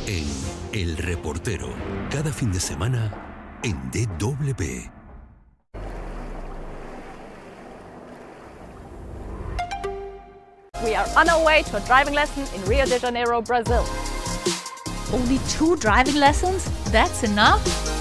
en El Reportero, cada fin de semana en DW. We are on our way to a driving lesson in Rio de Janeiro, Brazil. Only 2 driving lessons? That's enough?